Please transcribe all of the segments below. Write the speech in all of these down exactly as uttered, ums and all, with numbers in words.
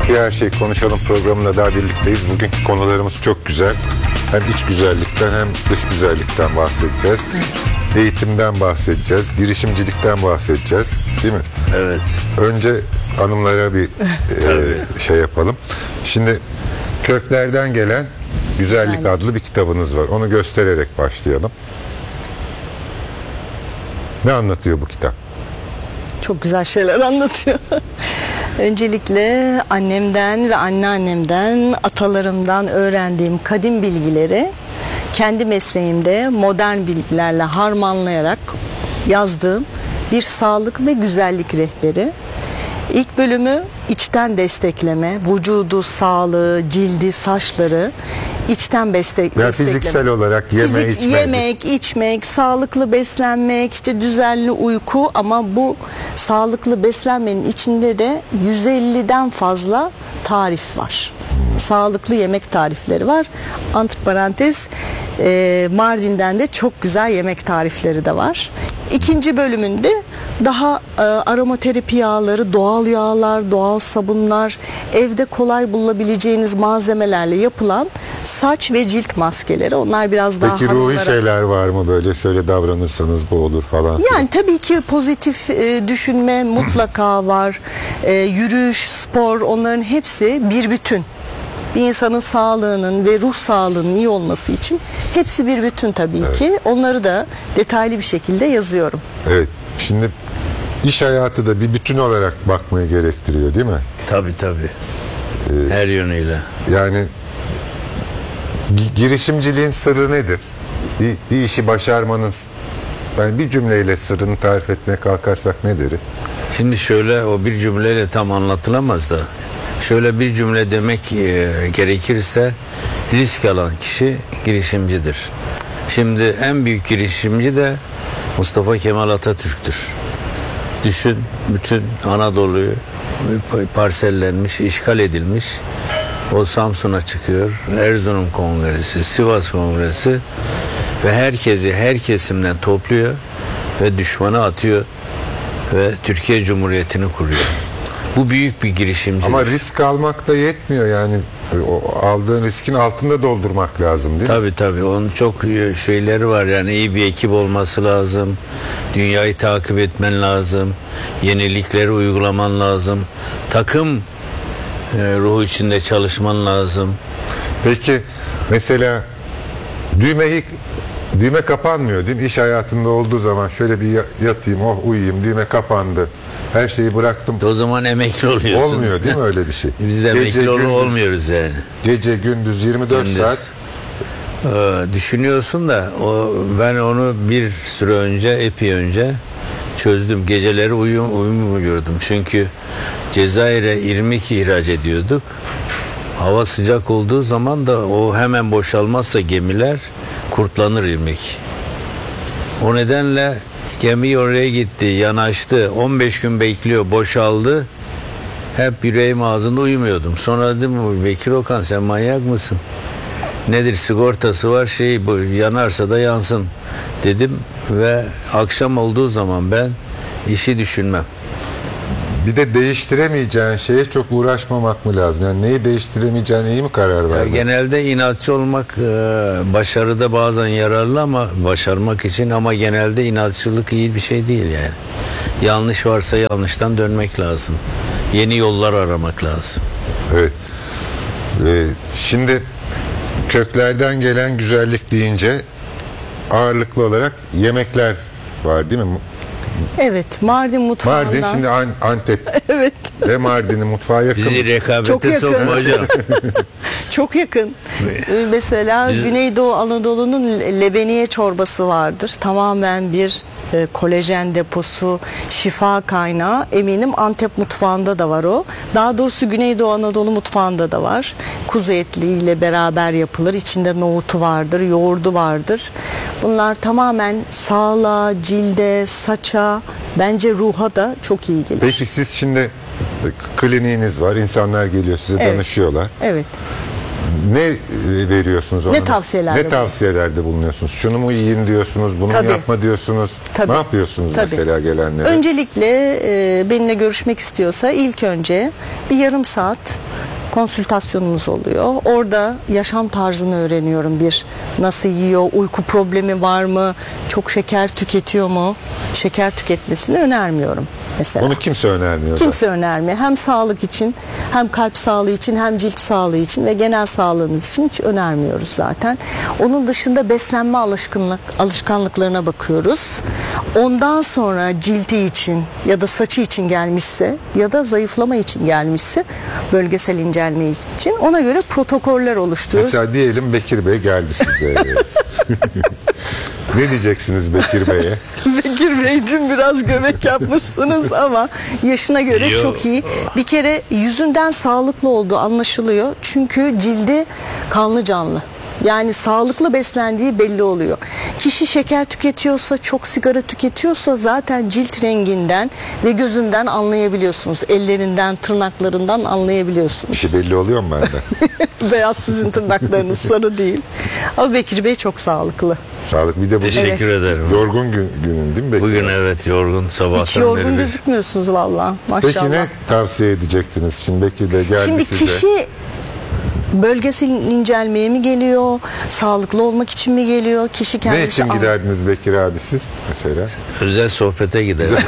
Bir Her Şey Konuşalım programında daha birlikteyiz. Bugünkü konularımız çok güzel. Hem iç güzellikten hem dış güzellikten bahsedeceğiz. Eğitimden bahsedeceğiz. Girişimcilikten bahsedeceğiz. Değil mi? Evet. Önce hanımlara bir e, şey yapalım. Şimdi Köklerden Gelen Güzellik Güzel. adlı bir kitabınız var. Onu göstererek başlayalım. Ne anlatıyor bu kitap? Çok güzel şeyler anlatıyor. Öncelikle annemden ve anneannemden, atalarımdan öğrendiğim kadim bilgileri kendi mesleğimde modern bilgilerle harmanlayarak yazdığım bir sağlık ve güzellik rehberi. İlk bölümü içten destekleme, vücudu, sağlığı, cildi, saçları içten destek, Yani destekleme. fiziksel olarak yeme, Fizik, içme. yemek, içmek, sağlıklı beslenmek, işte düzenli uyku, ama bu sağlıklı beslenmenin içinde de yüz elliden fazla tarif var. Sağlıklı yemek tarifleri var. Antiparantez, e, Mardin'den de çok güzel yemek tarifleri de var. İkinci bölümünde daha e, aromaterapi yağları, doğal yağlar, doğal sabunlar, evde kolay bulabileceğiniz malzemelerle yapılan saç ve cilt maskeleri. Onlar biraz daha Peki ruhi hanımlara... şeyler var mı, böyle şöyle davranırsanız bu olur falan? Yani tabii ki pozitif e, düşünme mutlaka var. E, yürüyüş, spor, onların hepsi bir bütün. Bir insanın sağlığının ve ruh sağlığının iyi olması için hepsi bir bütün tabii Evet. ki. Onları da detaylı bir şekilde yazıyorum. Evet. Şimdi iş hayatı da bir bütün olarak bakmayı gerektiriyor, değil mi? Tabii tabii. Her yönüyle. Yani gi- girişimciliğin sırrı nedir? Bir, bir işi başarmanın, yani bir cümleyle sırrını tarif etmeye kalkarsak ne deriz? Şimdi şöyle, o bir cümleyle tam anlatılamaz da, şöyle bir cümle demek e, gerekirse, risk alan kişi girişimcidir. Şimdi en büyük girişimci de Mustafa Kemal Atatürk'tür. Düşün, bütün Anadolu'yu parsellenmiş, işgal edilmiş. O Samsun'a çıkıyor. Erzurum Kongresi, Sivas Kongresi ve herkesi her kesimden topluyor ve düşmana atıyor ve Türkiye Cumhuriyeti'ni kuruyor. Bu büyük bir girişimci. Ama risk almak da yetmiyor yani. O aldığın riskin altında doldurmak lazım, değil mi? Tabii tabii. Onun çok şeyleri var. Yani iyi bir ekip olması lazım. Dünyayı takip etmen lazım. Yenilikleri uygulaman lazım. Takım e, ruhu içinde çalışman lazım. Peki mesela düğmeyi düğme kapanmıyor, değil mi? İş hayatında olduğu zaman şöyle bir yatayım, oh uyuyayım, düğme kapandı. Her şeyi bıraktım. O zaman emekli oluyorsun. Olmuyor değil mi öyle bir şey? Biz de emekli Gece, ol- gündüz, olmuyoruz yani. Gece gündüz yirmi dört Gündüz. saat. Ee, düşünüyorsun da o, ben onu bir süre önce, epey önce çözdüm. Geceleri uyum, uyumuyordum. Çünkü Cezayir'e irmik ihraç ediyorduk. Hava sıcak olduğu zaman da o hemen boşalmazsa gemiler kurtlanır irmik. O nedenle gemi oraya gitti, yanaştı. on beş gün bekliyor, boşaldı. Hep yüreğim ağzında uyumuyordum. Sonra dedim, Bekir Okan sen manyak mısın? Nedir, sigortası var, şey bu, yanarsa da yansın dedim ve akşam olduğu zaman ben işi düşünmem. Bir de değiştiremeyeceğin şeye çok uğraşmamak mı lazım? Yani neyi değiştiremeyeceğine iyi mi karar Ya vermek? genelde inatçı olmak e, başarıda bazen yararlı, ama başarmak için, ama genelde inatçılık iyi bir şey değil yani. Yanlış varsa yanlıştan dönmek lazım. Yeni yollar aramak lazım. Evet. Ee, şimdi Köklerden Gelen Güzellik deyince ağırlıklı olarak yemekler var, değil mi? Evet, Mardin mutfağından. Mardin şimdi An- Antep Evet. ve Mardin'in mutfağı yakın. Bizi Çok rekabete yakın. sokma hocam. Çok yakın. Ee, Mesela Biz- Güneydoğu Anadolu'nun lebeniye çorbası vardır. Tamamen bir e, kolajen deposu, şifa kaynağı. Eminim Antep mutfağında da var o. Daha doğrusu Güneydoğu Anadolu mutfağında da var. Kuzu etliyle beraber yapılır. İçinde nohutu vardır, yoğurdu vardır. Bunlar tamamen sağlığa, cilde, saça, bence ruha da çok iyi gelir. Peki siz şimdi kliniğiniz var, insanlar geliyor size Evet. danışıyorlar. Evet. Ne veriyorsunuz ona? Ne tavsiyelerde Ne tavsiyelerde bulunuyorsunuz? Şunu mu yiyin diyorsunuz, bunu mu Tabii. yapma diyorsunuz? Tabii. Ne yapıyorsunuz Tabii. mesela gelenlere? Öncelikle e, benimle görüşmek istiyorsa ilk önce bir yarım saat konsültasyonumuz oluyor. Orada yaşam tarzını öğreniyorum. Bir, nasıl yiyor, uyku problemi var mı, çok şeker tüketiyor mu? Şeker tüketmesini önermiyorum mesela. Onu kimse önermiyor. Kimse önermiyor. Hem sağlık için, hem kalp sağlığı için, hem cilt sağlığı için ve genel sağlığımız için hiç önermiyoruz zaten. Onun dışında beslenme alışkanlık, alışkanlıklarına bakıyoruz. Ondan sonra cildi için ya da saçı için gelmişse ya da zayıflama için gelmişse bölgesel incelme için ona göre protokoller oluşturuyoruz. Mesela diyelim Bekir Bey geldi size. Ne diyeceksiniz Bekir Bey'e? Bekir Beyciğim biraz göbek yapmışsınız ama yaşına göre Yo. çok iyi. Bir kere yüzünden sağlıklı olduğu anlaşılıyor. Çünkü cildi kanlı canlı. Yani sağlıklı beslendiği belli oluyor. Kişi şeker tüketiyorsa, çok sigara tüketiyorsa zaten cilt renginden ve gözünden anlayabiliyorsunuz. Ellerinden, tırnaklarından anlayabiliyorsunuz. İşi belli oluyor mu bende? Beyaz sizin tırnaklarınız, sarı değil. Ama Bekir Bey çok sağlıklı. Sağlık. Bir de bugün Teşekkür ederim. yorgun gün, günün değil mi Bekir? Bugün evet yorgun sabahtan Hiç yorgun beri bir- gözükmüyorsunuz valla. Maşallah. Peki ne tavsiye edecektiniz? Şimdi Bekir Bey geldi Şimdi size. kişi bölgesel incelmeye mi geliyor? Sağlıklı olmak için mi geliyor? Kişi kendisi... Ne için Al- giderdiniz Bekir abi siz mesela? özel sohbete gidelim.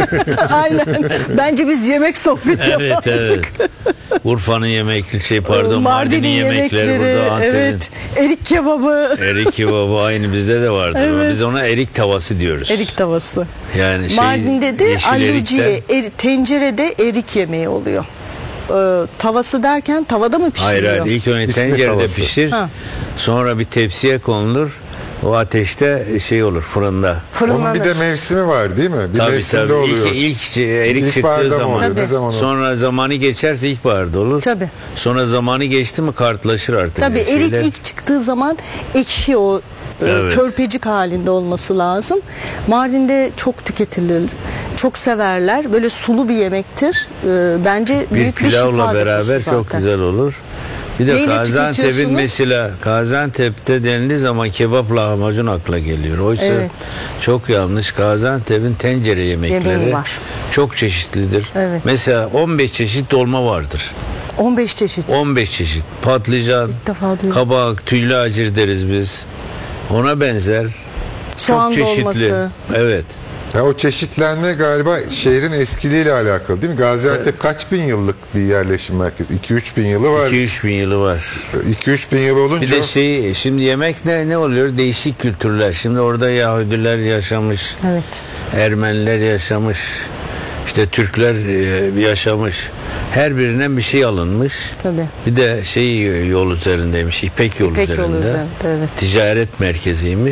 Aynen. Bence biz yemek sohbeti Evet yapalım. evet. Urfa'nın yemekleri şey pardon Mardin'in yemekleri burada Antep'in. evet. Erik kebabı. Erik kebabı aynı bizde de vardır. Ama Evet. biz ona erik tavası diyoruz. Erik tavası. Yani şey, Mardin'de de yeşil aluciye, erikten- eri- tencerede erik yemeği oluyor. Ee, tavası derken tavada mı pişiriyor? Hayır hayır ilk önce İsmi tencerede tavası. pişir. Ha. Sonra bir tepsiye konulur. O ateşte şey olur fırında. Fırınlanır. Onun bir de mevsimi var değil mi? Bir Tabii mevsimde tabii. oluyor. İlk, ilk şey, erik İlkbaharda çıktığı mı zaman. oluyor? Ne Tabii. zaman oluyor? Sonra zamanı geçerse ilkbaharda olur. Tabii. Sonra zamanı geçti mi kartlaşır artık. Tabii Şeyler. erik ilk çıktığı zaman ekşi o e, Evet. körpecik halinde olması lazım. Mardin'de çok tüketilir. Çok severler. Böyle sulu bir yemektir. E, bence bir büyük bir pilavla şifa beraber deposu çok zaten. güzel olur. Bir de Neyle Gaziantep'in tüketiyorsunuz? mesela Gaziantep'te denildiği zaman kebap lahmacun akla geliyor. Oysa Evet. çok yanlış. Gaziantep'in tencere yemekleri Yemeği var. çok çeşitlidir. Evet. Mesela on beş çeşit dolma vardır. on beş çeşit. on beş çeşit. Patlıcan, defa duydum. kabak, tüylü acır deriz biz. Ona benzer. Soğan çok çeşitli. dolması. Evet. Ya o çeşitlenme galiba şehrin eskiliğiyle alakalı değil mi? Gaziantep kaç bin yıllık bir yerleşim merkezi? iki üç bin yılı var. iki üç bin yılı var. iki üç bin yıl olunca Bir de şey şimdi yemek ne ne oluyor? Değişik kültürler. Şimdi orada Yahudiler yaşamış. Evet. Ermeniler yaşamış. İşte Türkler e, yaşamış. Her birinden bir şey alınmış. Tabii. Bir de şey yol üzerindeymiş. İpek yolu İpek yolu üzerinde. üzerinde, evet. Ticaret merkeziymiş.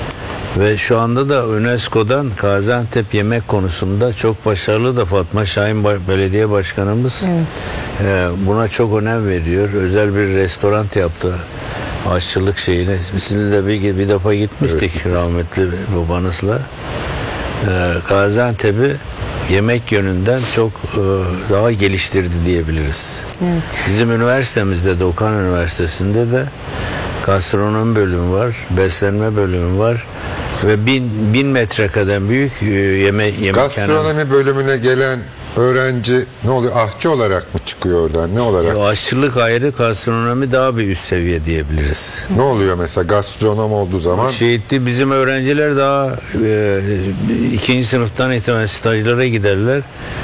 Ve şu anda da UNESCO'dan Gaziantep yemek konusunda çok başarılı da Fatma Şahin Ba- Belediye Başkanımız e, buna çok önem veriyor. Özel bir restoran yaptı. Aşçılık şeyine. Sizinle de bir, bir defa gitmiştik rahmetli babanızla. E, Gaziantep'i yemek yönünden çok e, daha geliştirdi diyebiliriz. Evet. Bizim üniversitemizde de Okan Üniversitesi'nde de gastronomi bölümü var, beslenme bölümü var ve bin, bin metrekareden büyük e, yeme, yemekhane. gastronomi bölümüne gelen öğrenci ne oluyor? Ahçı olarak mı çıkıyor oradan? Ne olarak? O aşçılık ayrı, gastronomi daha bir üst seviye diyebiliriz. Ne oluyor mesela gastronom olduğu zaman? Şeydi bizim öğrenciler daha e, ikinci sınıftan itibaren stajlara giderler.